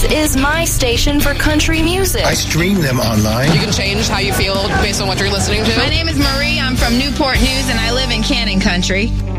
is my station for country music. I stream them online. You can change how you feel based on what you're listening to. My name is Marie. I'm from Newport News, and I live in Cannon Country.